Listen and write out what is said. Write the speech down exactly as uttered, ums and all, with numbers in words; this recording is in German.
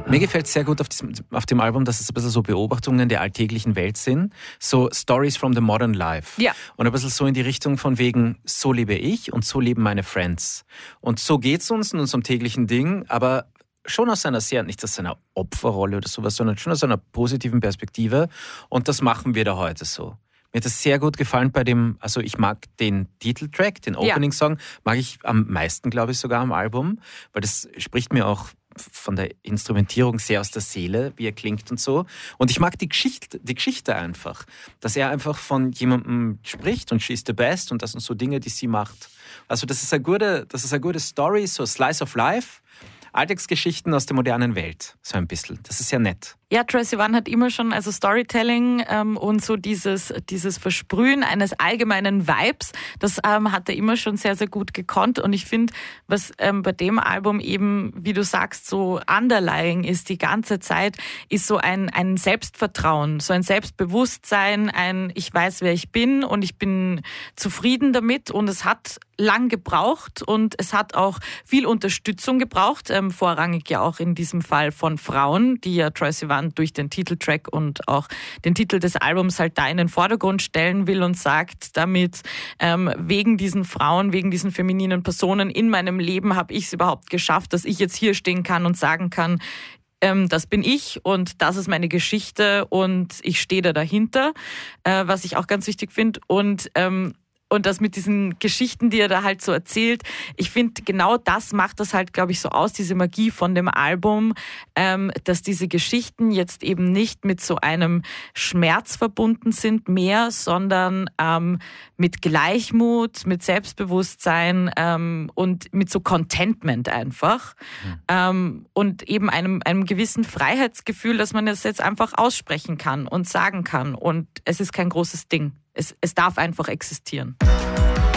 Mir gefällt es sehr gut auf, diesem, auf dem Album, dass es ein bisschen so Beobachtungen der alltäglichen Welt sind. So Stories from the Modern Life. Ja. Und ein bisschen so in die Richtung von wegen, so lebe ich und so leben meine Friends. Und so geht's uns in unserem täglichen Ding, aber schon aus einer sehr, nicht aus einer Opferrolle oder sowas, sondern schon aus einer positiven Perspektive. Und das machen wir da heute so. Mir hat das sehr gut gefallen bei dem, also ich mag den Titeltrack, den Opening-Song, mag ich am meisten, glaube ich, sogar am Album, weil das spricht mir auch von der Instrumentierung sehr aus der Seele, wie er klingt und so. Und ich mag die Geschichte, die Geschichte einfach, dass er einfach von jemandem spricht und she's the best und das sind so Dinge, die sie macht. Also das ist eine gute, das ist eine gute Story, so Slice of Life, Alltagsgeschichten aus der modernen Welt, so ein bisschen. Das ist ja nett. Ja, Troye Sivan hat immer schon, also Storytelling ähm, und so dieses, dieses Versprühen eines allgemeinen Vibes, das ähm, hat er immer schon sehr, sehr gut gekonnt. Und ich finde, was ähm, bei dem Album eben, wie du sagst, so underlying ist die ganze Zeit, ist so ein, ein Selbstvertrauen, so ein Selbstbewusstsein, ein ich weiß, wer ich bin und ich bin zufrieden damit. Und es hat lang gebraucht und es hat auch viel Unterstützung gebraucht, ähm, vorrangig ja auch in diesem Fall von Frauen, die ja Troye Sivan durch den Titeltrack und auch den Titel des Albums halt da in den Vordergrund stellen will und sagt, damit ähm, wegen diesen Frauen, wegen diesen femininen Personen in meinem Leben habe ich es überhaupt geschafft, dass ich jetzt hier stehen kann und sagen kann, ähm, das bin ich und das ist meine Geschichte und ich stehe da dahinter, äh, was ich auch ganz wichtig finde. Und ähm, Und das mit diesen Geschichten, die er da halt so erzählt, ich finde, genau das macht das halt, glaube ich, so aus, diese Magie von dem Album, ähm, dass diese Geschichten jetzt eben nicht mit so einem Schmerz verbunden sind mehr, sondern ähm, mit Gleichmut, mit Selbstbewusstsein ähm, und mit so Contentment einfach. Mhm. Ähm, und eben einem, einem gewissen Freiheitsgefühl, dass man das jetzt einfach aussprechen kann und sagen kann. Und es ist kein großes Ding. Es, es darf einfach existieren.